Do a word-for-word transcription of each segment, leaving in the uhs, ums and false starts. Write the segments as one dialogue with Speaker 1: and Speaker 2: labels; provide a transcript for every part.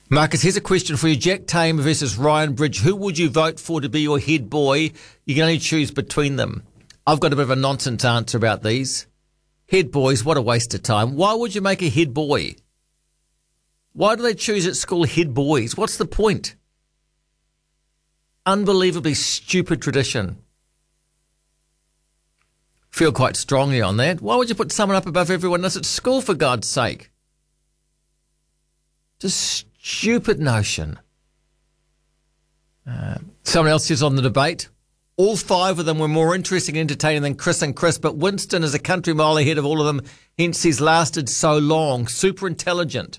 Speaker 1: Marcus, here's a question for you. Jack Tame versus Ryan Bridge. Who would you vote for to be your head boy? You can only choose between them. I've got a bit of a nonsense answer about these. Head boys, what a waste of time. Why would you make a head boy? Why do they choose at school head boys? What's the point? Unbelievably stupid tradition. Feel quite strongly on that. Why would you put someone up above everyone else at school, for God's sake? Just stupid notion. Uh, someone else says on the debate, all five of them were more interesting and entertaining than Chris and Chris, but Winston is a country mile ahead of all of them, hence he's lasted so long. Super intelligent.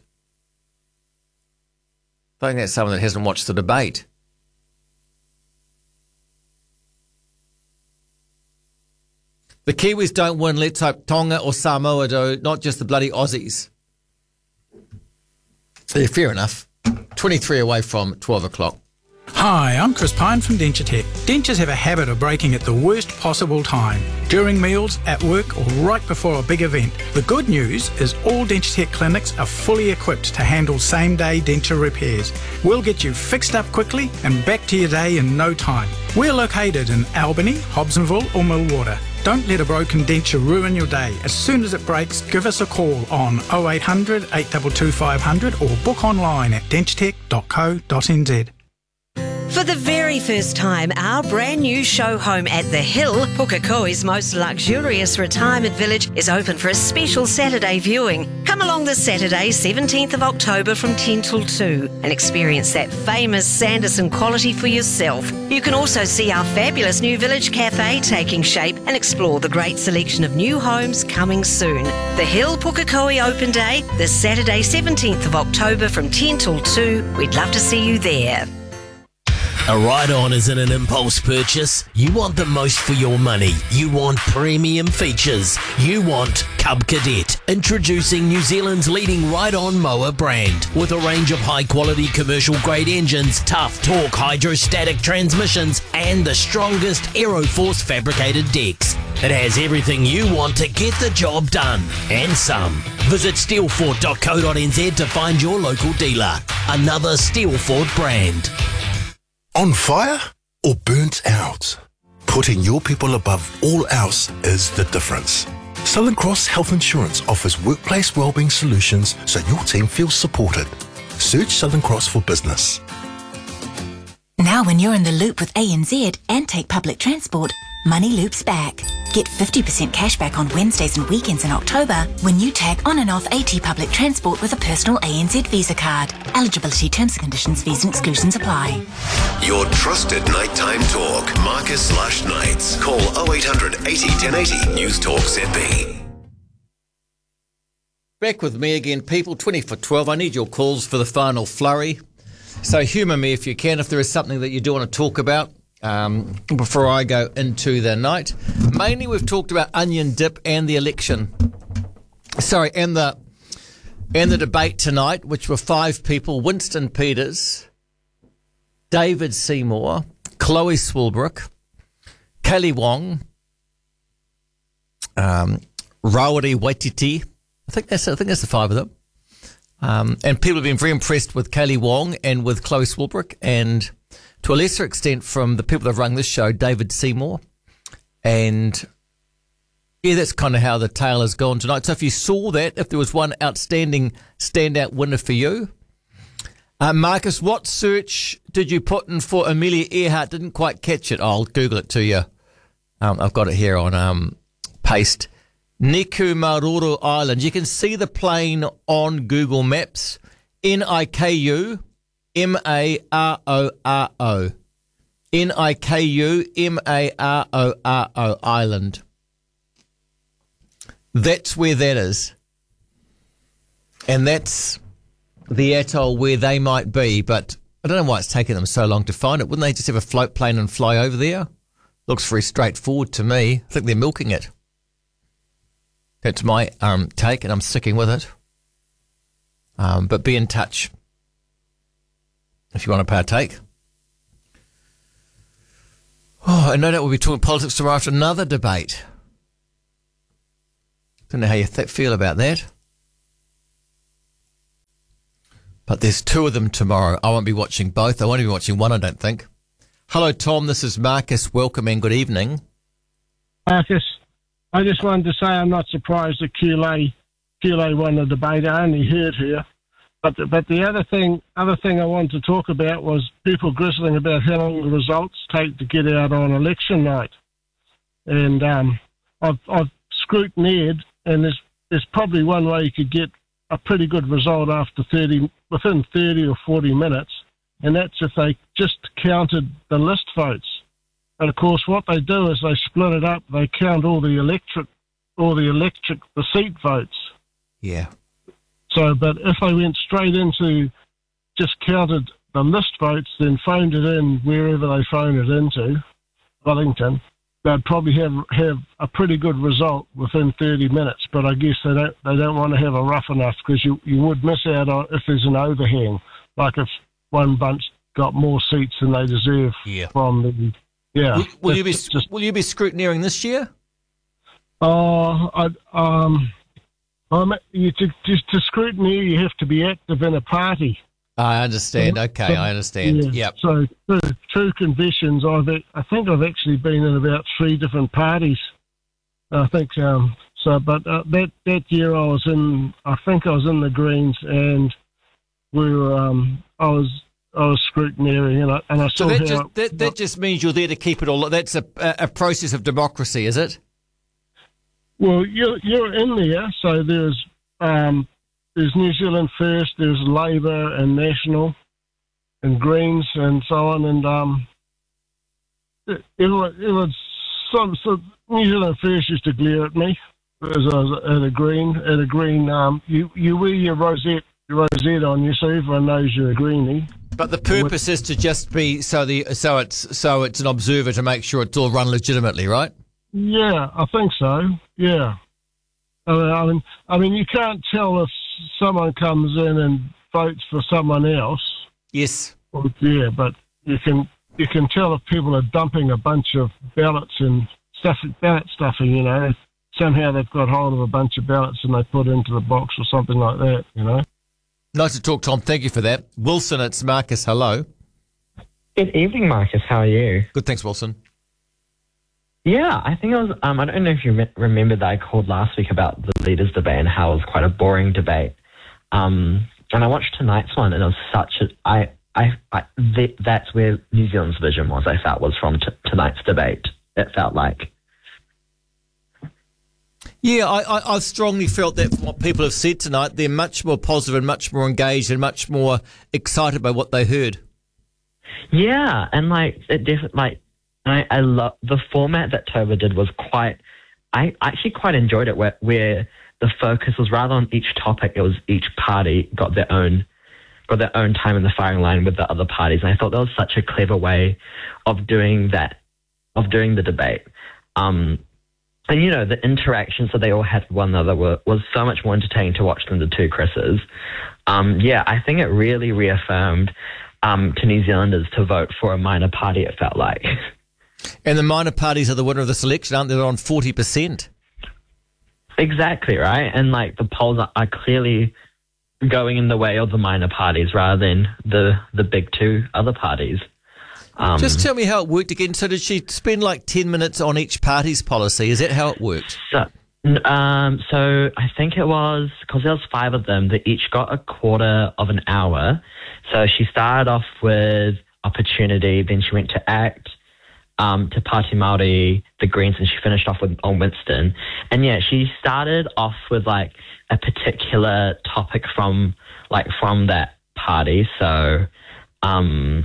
Speaker 1: I think that's someone that hasn't watched the debate. The Kiwis don't win. Let's hope Tonga or Samoa do, not just the bloody Aussies. Yeah, fair enough. twenty-three away from twelve o'clock.
Speaker 2: Hi, I'm Chris Pine from Denture Tech. Dentures have a habit of breaking at the worst possible time, during meals, at work or right before a big event. The good news is all Denture Tech clinics are fully equipped to handle same-day denture repairs. We'll get you fixed up quickly and back to your day in no time. We're located in Albany, Hobsonville or Millwater. Don't let a broken denture ruin your day. As soon as it breaks, give us a call on oh eight hundred, eight two two, five hundred or book online at denture tech dot co dot n z.
Speaker 3: For the very first time, our brand new show home at The Hill, Pukekohe's most luxurious retirement village, is open for a special Saturday viewing. Come along this Saturday, seventeenth of October from ten till two and experience that famous Sanderson quality for yourself. You can also see our fabulous new village cafe taking shape and explore the great selection of new homes coming soon. The Hill Pukekohe Open Day, this Saturday, seventeenth of October from ten till two. We'd love to see you there.
Speaker 4: A ride-on isn't an impulse purchase. You want the most for your money. You want premium features. You want Cub Cadet. Introducing New Zealand's leading ride-on mower brand. With a range of high-quality commercial-grade engines, tough torque hydrostatic transmissions, and the strongest Aeroforce fabricated decks. It has everything you want to get the job done. And some. Visit steelford dot co dot n z to find your local dealer. Another Steelford brand.
Speaker 5: On fire or burnt out? Putting your people above all else is the difference. Southern Cross Health Insurance offers workplace wellbeing solutions so your team feels supported. Search Southern Cross for business.
Speaker 6: Now when you're in the loop with A N Z and take public transport, money loops back. Get fifty percent cash back on Wednesdays and weekends in October when you tag on and off AT public transport with a personal A N Z Visa card. Eligibility, terms and conditions, fees and exclusions apply.
Speaker 7: Your trusted nighttime talk. Marcus slash nights. Call oh eight hundred eighty ten eighty. News Talk Z B.
Speaker 1: Back with me again, people. twenty for twelve. I need your calls for the final flurry. So humour me if you can, if there is something that you do want to talk about. Um, before I go into the night. Mainly we've talked about onion dip and the election. Sorry, and the and the debate tonight, which were five people: Winston Peters, David Seymour, Chloe Swilbrook, Kelly Wong, um, Rawiri Waititi. I think that's I think that's the five of them. Um, and people have been very impressed with Kelly Wong and with Chloe Swilbrook, and to a lesser extent from the people that have run this show, David Seymour. And yeah, that's kind of how the tale has gone tonight. So if you saw that, if there was one outstanding standout winner for you. Uh, Marcus, what search did you put in for Amelia Earhart? Didn't quite catch it. I'll Google it to you. Um, I've got it here on um, paste. Niku Maruru Island. You can see the plane on Google Maps. N I K U M A R O R O. N I K U M A R O R O Island. That's where that is. And that's the atoll where they might be, but I don't know why it's taken them so long to find it. Wouldn't they just have a float plane and fly over there? Looks very straightforward to me. I think they're milking it. That's my um, take, and I'm sticking with it. Um, but be in touch if you want to partake. Oh, and no doubt we'll be talking politics tomorrow after another debate. Don't know how you th- feel about that. But there's two of them tomorrow. I won't be watching both. I won't be watching one, I don't think. Hello, Tom. This is Marcus. Welcome and good evening.
Speaker 8: Marcus, I just wanted to say I'm not surprised that Q L A, Q L A won the debate. I only heard her. But the, but the other thing other thing I wanted to talk about was people grizzling about how long the results take to get out on election night. And um, I've, I've scrutineered, and there's, there's probably one way you could get a pretty good result after thirty, within thirty or forty minutes, and that's if they just counted the list votes. And of course, what they do is they split it up. They count all the electric, all the electric, the seat votes.
Speaker 1: Yeah.
Speaker 8: So, but if they went straight into just counted the list votes, then phoned it in wherever they phoned it into, Wellington, they'd probably have have a pretty good result within thirty minutes. But I guess they don't they don't want to have a rough enough, because you, you would miss out on if there's an overhang, like if one bunch got more seats than they deserve
Speaker 1: Yeah.
Speaker 8: from the yeah.
Speaker 1: Will, will you be
Speaker 8: It's just
Speaker 1: Will you be scrutineering this year?
Speaker 8: oh I um I'm you to just to scrutiny you have to be active in a party.
Speaker 1: I understand. Okay, I understand.
Speaker 8: Yeah.
Speaker 1: Yep.
Speaker 8: So through, through conventions, I've ac- I think I've actually been in about three different parties. I think um, so, but uh, that that year I was in. I think I was in the Greens, and we were. Um, I was I was scrutineering, and I and I
Speaker 1: So
Speaker 8: saw
Speaker 1: that
Speaker 8: how.
Speaker 1: just that, that just means you're there to keep it all. That's a a process of democracy, is it?
Speaker 8: Well, you're you're in there, so there's um, there's New Zealand First, there's Labour and National, and Greens and so on, and um, it, it was it was some so New Zealand First used to glare at me as I was at a Green at a Green. Um, you you wear your rosette your rosette on you, so everyone knows you're a Greenie.
Speaker 1: But the purpose is to just be so the so it's so it's an observer to make sure it's all run legitimately, right?
Speaker 8: Yeah, I think so. Yeah, I mean, I mean, I mean, you can't tell if someone comes in and votes for someone else.
Speaker 1: Yes.
Speaker 8: Well, yeah, but you can you can tell if people are dumping a bunch of ballots and stuff, ballot stuffing. You know, if somehow they've got hold of a bunch of ballots and they put it into the box or something like that. You know.
Speaker 1: Nice to talk, Tom. Thank you for that. Wilson, it's Marcus. Hello.
Speaker 9: Good evening, Marcus. How are you?
Speaker 1: Good, thanks, Wilson.
Speaker 9: Yeah, I think I was. Um, I don't know if you re- remember that I called last week about the leaders' debate and how it was quite a boring debate. Um, and I watched tonight's one, and it was such a. I, I, I th- that's where New Zealand's vision was. I felt was from t- tonight's debate. It felt like.
Speaker 1: Yeah, I, I, I've strongly felt that from what people have said tonight, they're much more positive and much more engaged and much more excited by what they heard.
Speaker 9: Yeah, and like it definitely like. I, I love the format that Tova did was quite. I actually quite enjoyed it, where where the focus was rather on each topic. It was each party got their own got their own time in the firing line with the other parties, and I thought that was such a clever way of doing that, of doing the debate. Um, and you know the interactions that they all had with one another were was so much more entertaining to watch than the two Chris's. Um, yeah, I think it really reaffirmed um, to New Zealanders to vote for a minor party. It felt like.
Speaker 1: And the minor parties are the winner of the selection, aren't they? They're on forty percent.
Speaker 9: Exactly, right? And, like, the polls are, are clearly going in the way of the minor parties rather than the, the big two other parties. Um,
Speaker 1: Just tell me how it worked again. So did she spend, like, ten minutes on each party's policy? Is that how it worked?
Speaker 9: So, um, so I think it was, because there was five of them, they each got a quarter of an hour. So she started off with Opportunity, then she went to ACT, Um, to Party Māori, the Greens, and she finished off with on Winston. And yeah, she started off with like a particular topic from like from that party. So um,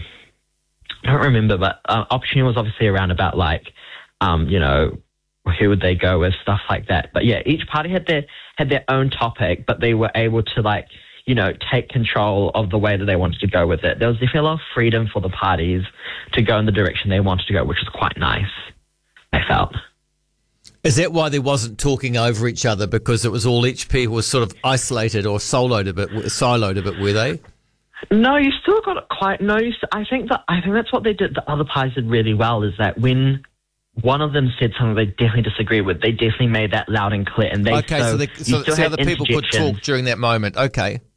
Speaker 9: I don't remember, but uh, Opportunity was obviously around about like um, you know, who would they go with, stuff like that. But yeah, each party had their had their own topic, but they were able to like, you know, take control of the way that they wanted to go with it. There was definitely a lot of freedom for the parties to go in the direction they wanted to go, which was quite nice, I felt.
Speaker 1: Is that why there wasn't talking over each other? Because it was all, each people was sort of isolated or soloed a bit, siloed a bit, were they?
Speaker 9: No, you still got it quite, no, you st- I think that, I think that's what they did, the other parties did really well, is that when one of them said something they definitely disagree with, they definitely made that loud and clear. And they
Speaker 1: Okay, so,
Speaker 9: so,
Speaker 1: they, so, so other people could talk during that moment. Okay.